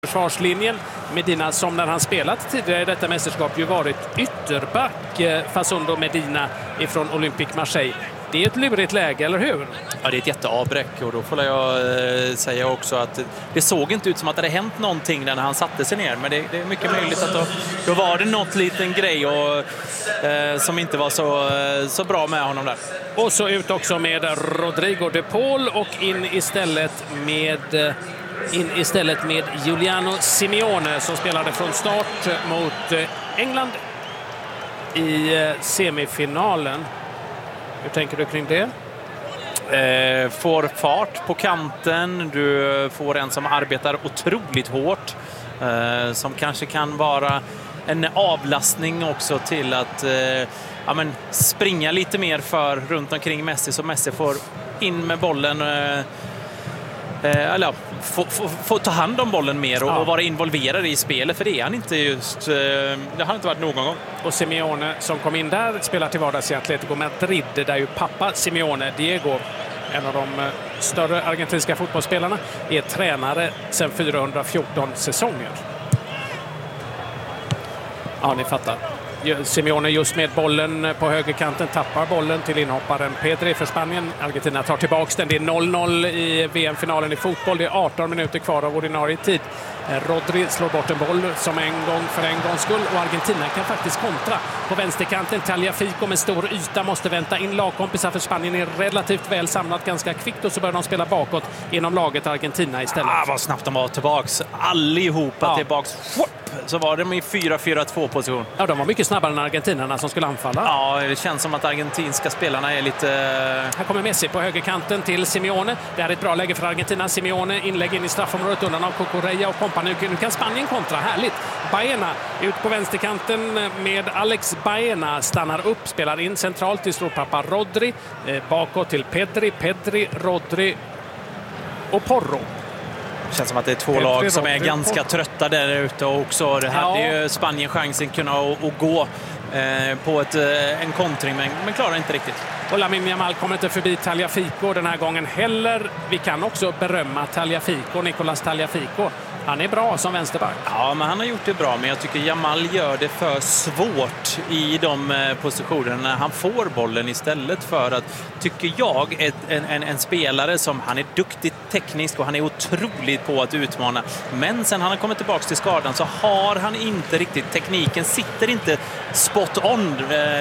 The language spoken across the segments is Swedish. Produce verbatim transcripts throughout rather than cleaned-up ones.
försvarslinjen. Medina, som när han spelat tidigare i detta mästerskap ju varit ytterback, Facundo Medina ifrån Olympique Marseille. Det är ett lurigt läge, eller hur? Ja, det är ett jätteavbräck, och då får jag eh, säga också att det såg inte ut som att det hade hänt någonting när han satte sig ner. Men det, det är mycket möjligt att då, då var det något liten grej och, eh, som inte var så, eh, så bra med honom där. Och så ut också med Rodrigo de Paul och in istället med... In istället med Giuliano Simeone som spelade från start mot England i semifinalen. Hur tänker du kring det? Eh, får fart på kanten. Du får en som arbetar otroligt hårt. Eh, som kanske kan vara en avlastning också till att eh, ja, men springa lite mer för runt omkring Messi, så Messi får in med bollen. Eh, eller ja, få, få, få ta hand om bollen mer och, ja. och vara involverad i spelet, för det är han inte just det har inte varit någon gång. Och Simeone som kom in där spelar till vardags i Atletico Madrid, där ju pappa Simeone, Diego, en av de större argentinska fotbollsspelarna, är tränare sedan fyrahundrafjorton säsonger. Ja, ni fattar. Simeone just med bollen på högerkanten tappar bollen till inhopparen Pedri för Spanien. Argentina tar tillbaka den. Det är noll noll i V M-finalen i fotboll. Det är arton minuter kvar av ordinarie tid. Rodri slår bort en boll som en gång för en gångs skull, och Argentina kan faktiskt kontra. På vänsterkanten Tagliafico med stor yta måste vänta in lagkompisar, för Spanien är relativt väl samlat ganska kvickt, och så börjar de spela bakåt inom laget Argentina istället. Ah, vad snabbt de var tillbaks. Allihopa ja. tillbaks. Så var de i fyra fyra två position. Ja, de var mycket snabbare än argentinarna som skulle anfalla. Ja, det känns som att argentinska spelarna är lite... Här kommer Messi på högerkanten till Simeone. Det här är ett bra läge för Argentina. Simeone inlägg in i straffområdet undan av Cucurella och kompani. Nu kan Spanien kontra. Härligt. Baena ut på vänsterkanten med Alex Baena. Stannar upp, spelar in centralt till storpappa Rodri. Eh, bakåt till Pedri. Pedri, Rodri och Porro. Det känns som att det är två Pedri, lag som är Rodri, ganska Porro. trötta där ute också. Det hade ja. ju Spanien chansen kunna att gå eh, på ett, eh, en kontring, men, men klarar inte riktigt. Och Lamine Yamal kommer inte förbi Tagliafico den här gången heller. Vi kan också berömma Tagliafico, Nicolas Tagliafico. Han är bra som vänsterback. Ja, men han har gjort det bra, men jag tycker Yamal gör det för svårt i de positionerna. Han får bollen istället för att, tycker jag, ett, en, en, en spelare som han är duktigt tekniskt och han är otroligt på att utmana. Men sen han har kommit tillbaka till skadan så har han inte riktigt, tekniken sitter inte spot on.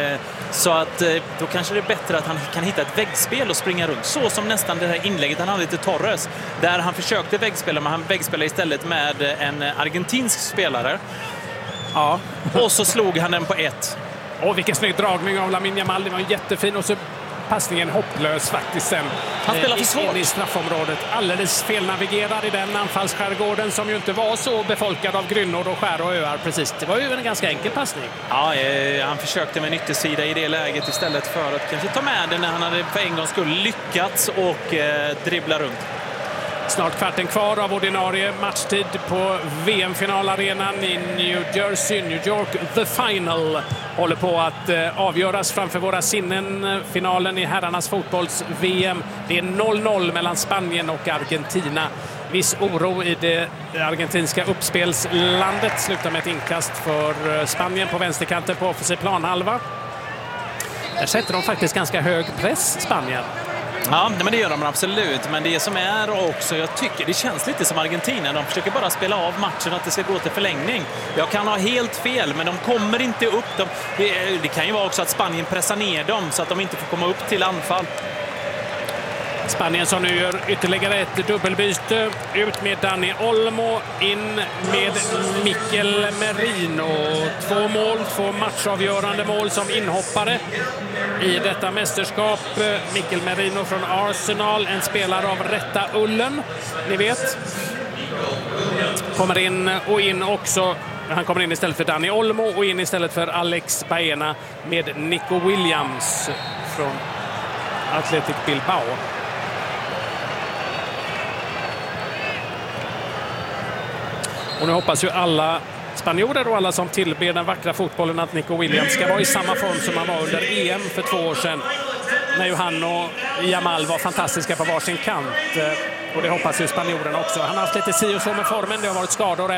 Så att då kanske det är bättre att han kan hitta ett väggspel och springa runt. Så som nästan det här inlägget han hade till Torres, där han försökte väggspela, men han väggspelade istället med en argentinsk spelare. Ja. Och så slog han den på ett. Och vilken snygg dragning av Lamine Yamal. Det var jättefin, och så passningen hopplös faktiskt sen. Han spelar för svårt. In i straffområdet. Alldeles felnavigerad i den anfallsskärgården som ju inte var så befolkad av grynnor och skär och öar precis. Det var ju en ganska enkel passning. Ja, eh, han försökte med en yttersida i det läget istället för att kanske ta med den när han hade för en gång skulle lyckats och eh, dribbla runt. Snart kvarten kvar av ordinarie matchtid på V M-finalarenan i New Jersey, New York. The Final håller på att eh, avgöras framför våra sinnen. Finalen i herrarnas fotbolls-V M. Det är noll noll mellan Spanien och Argentina. Viss oro i det argentinska uppspelslandet. Slutar med ett inkast för Spanien på vänsterkanten på offensiv planhalva. Där sätter de faktiskt ganska hög press, Spanien. Ja, men det gör de absolut. Men det som är också, jag tycker det känns lite som Argentina. De försöker bara spela av matchen, att det ska gå till förlängning. Jag kan ha helt fel, men de kommer inte upp. De, det, det kan ju vara också att Spanien pressar ner dem så att de inte får komma upp till anfall. Spanien som nu gör ytterligare ett dubbelbyte. Ut med Dani Olmo, in med Mikel Merino. Två mål, två matchavgörande mål som inhoppare i detta mästerskap. Mikel Merino från Arsenal, en spelare av rätta ullen, ni vet. Kommer in och in också. Han kommer in istället för Dani Olmo och in istället för Alex Baena med Nico Williams från Athletic Bilbao. Och nu hoppas ju alla spanjorer och alla som tillber den vackra fotbollen att Nico Williams ska vara i samma form som han var under E M för två år sedan, när ju han och Yamal var fantastiska på varsin kant. Och det hoppas ju spanjorerna också. Han har haft lite si och så med formen, det har varit skador.